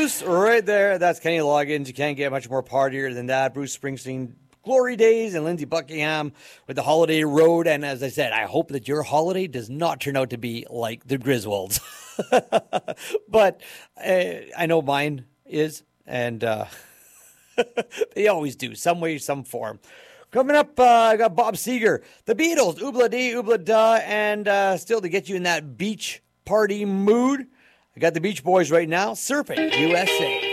Bruce, right there. That's Kenny Loggins. You can't get much more partier than that. Bruce Springsteen, Glory Days, and Lindsey Buckingham with the Holiday Road. And as I said, I hope that your holiday does not turn out to be like the Griswolds. But I know mine is, and they always do, some way, some form. Coming up, I got Bob Seger, the Beatles, Oobla Dee, Oobla Da, and still to get you in that beach party mood, I got the Beach Boys right now, Surfing USA.